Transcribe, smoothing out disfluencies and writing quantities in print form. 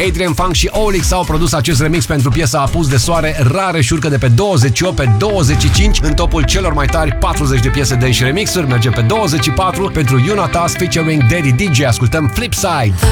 Adrian Funk și Olix au produs acest remix pentru piesa Apus de soare. Rareș urcă de pe 28 pe 25 în topul celor mai tari 40 de piese dance și remixuri. Merge pe 24 pentru Yunatas featuring Daddy DJ. Ascultăm Flipside.